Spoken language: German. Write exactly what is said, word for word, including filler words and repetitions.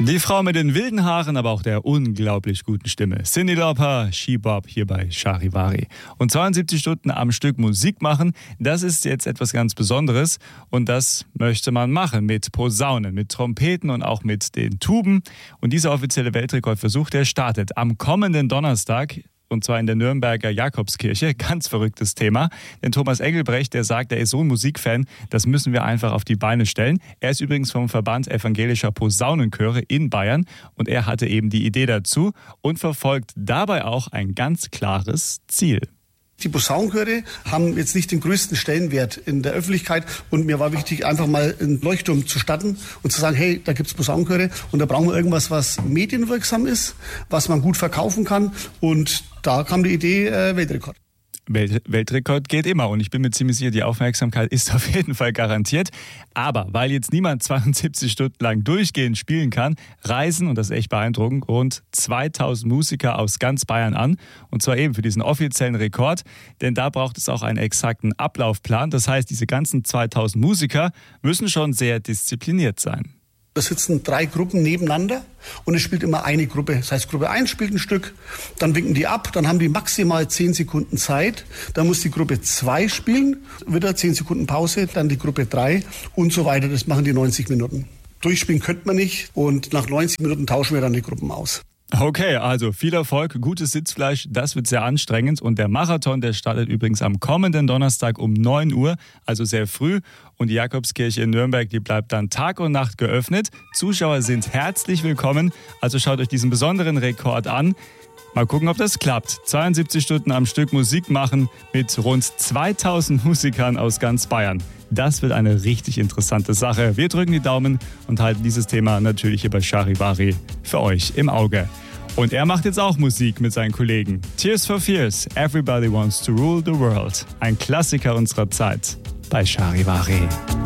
Die Frau mit den wilden Haaren, aber auch der unglaublich guten Stimme. Cyndi Lauper, She Bop hier bei Charivari. Und zweiundsiebzig Stunden am Stück Musik machen, das ist jetzt etwas ganz Besonderes. Und das möchte man machen mit Posaunen, mit Trompeten und auch mit den Tuben. Und dieser offizielle Weltrekordversuch, der startet am kommenden Donnerstag. Und zwar in der Nürnberger Jakobskirche. Ganz verrücktes Thema. Denn Thomas Engelbrecht, der sagt, er ist so ein Musikfan, das müssen wir einfach auf die Beine stellen. Er ist übrigens vom Verband evangelischer Posaunenchöre in Bayern. Und er hatte eben die Idee dazu und verfolgt dabei auch ein ganz klares Ziel. Die Posaunenchöre haben jetzt nicht den größten Stellenwert in der Öffentlichkeit und mir war wichtig, einfach mal einen Leuchtturm zu starten und zu sagen, hey, da gibt's Posaunenchöre und da brauchen wir irgendwas, was medienwirksam ist, was man gut verkaufen kann und da kam die Idee äh, Weltrekord. Welt- Weltrekord geht immer und ich bin mir ziemlich sicher, die Aufmerksamkeit ist auf jeden Fall garantiert. Aber weil jetzt niemand zweiundsiebzig Stunden lang durchgehend spielen kann, reisen, und das ist echt beeindruckend, rund zweitausend Musiker aus ganz Bayern an. Und zwar eben für diesen offiziellen Rekord, denn da braucht es auch einen exakten Ablaufplan. Das heißt, diese ganzen zweitausend Musiker müssen schon sehr diszipliniert sein. Da sitzen drei Gruppen nebeneinander und es spielt immer eine Gruppe. Das heißt, Gruppe eins spielt ein Stück, dann winken die ab, dann haben die maximal zehn Sekunden Zeit. Dann muss die Gruppe zwei spielen, wieder zehn Sekunden Pause, dann die Gruppe drei und so weiter. Das machen die neunzig Minuten. Durchspielen könnte man nicht und nach neunzig Minuten tauschen wir dann die Gruppen aus. Okay, also viel Erfolg, gutes Sitzfleisch, das wird sehr anstrengend und der Marathon, der startet übrigens am kommenden Donnerstag um neun Uhr, also sehr früh und die Jakobskirche in Nürnberg, die bleibt dann Tag und Nacht geöffnet. Zuschauer sind herzlich willkommen, also schaut euch diesen besonderen Rekord an. Mal gucken, ob das klappt. zweiundsiebzig Stunden am Stück Musik machen mit rund zweitausend Musikern aus ganz Bayern. Das wird eine richtig interessante Sache. Wir drücken die Daumen und halten dieses Thema natürlich hier bei Charivari für euch im Auge. Und er macht jetzt auch Musik mit seinen Kollegen. Tears for Fears, Everybody Wants to Rule the World. Ein Klassiker unserer Zeit bei Charivari.